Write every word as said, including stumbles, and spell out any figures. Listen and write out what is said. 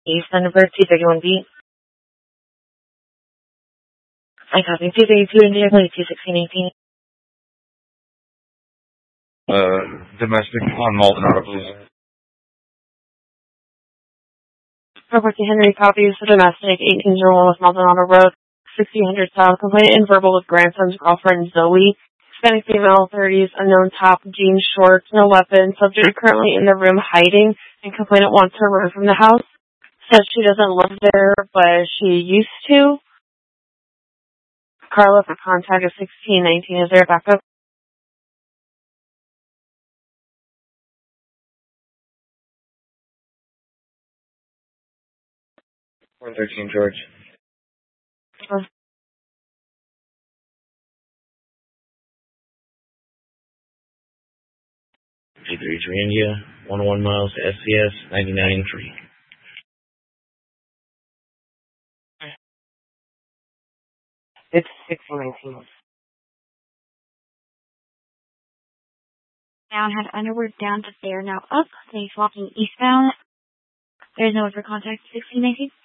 East, number two thirty-one B. I copy two thirty-two India, two sixteen eighteen. Uh, domestic on Maldonado, please. Property Henry copies the domestic, eighteen oh one West Maldonado Road, sixteen hundred South, complainant in verbal with grandson's girlfriend Zoe. Hispanic female, thirties, unknown top, jeans, shorts, no weapon, subject currently in the room hiding, and complainant wants her removed from the house. Says she doesn't live there, but she used to. Carla for contact is sixteen nineteen. Is there a backup? one thirteen George. Uh, G thirty-three India, one oh one miles to S C S, ninety-nine three. It's sixteen nineteen. Down had underwood down to there, now up. So he's walking eastbound. There's no one for contact, sixteen nineteen.